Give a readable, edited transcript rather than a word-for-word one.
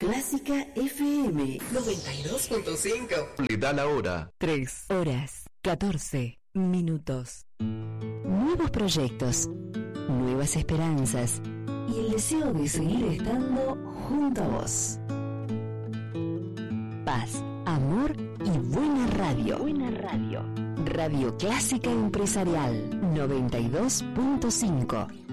Clásica FM 92.5. Le da la hora. 3 horas 14 minutos. Nuevos proyectos, nuevas esperanzas y el deseo de seguir estando junto a vos. Paz, amor y buena radio. Buena radio. Radio Clásica Empresarial 92.5.